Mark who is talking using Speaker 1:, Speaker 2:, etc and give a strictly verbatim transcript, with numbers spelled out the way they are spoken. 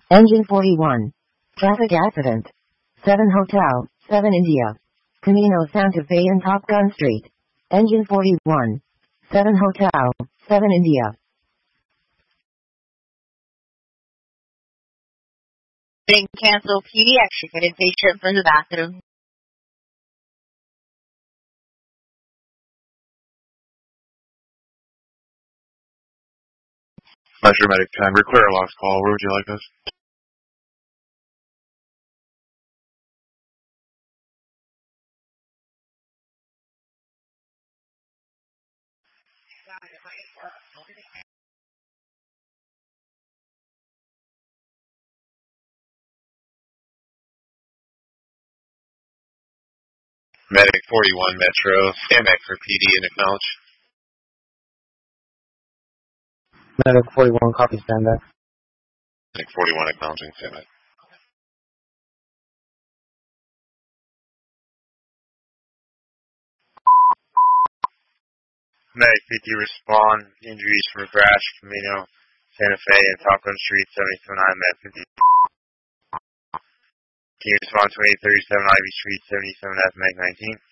Speaker 1: Engine forty-one. Traffic accident. seven Hotel, seven India. Camino Santa Fe and Top Gun Street. Engine forty-one. seven Hotel, seven India.
Speaker 2: Being canceled. Pediatric inpatient from the bathroom.
Speaker 3: Metro Medic ten. Clear a lost call. Where would you like us? Medic forty-one Metro. Stand back for P D and acknowledge.
Speaker 4: Medic forty-one, copy, stand back.
Speaker 3: Medic forty-one acknowledging, stand back.
Speaker 5: Medic fifty respond. Injuries from a crash, Camino Santa Fe and Top Gun Street, seventy-seven nine Med fifty. Can you respond twenty thirty-seven Ivy Street, seventy-seven F Meg nineteen?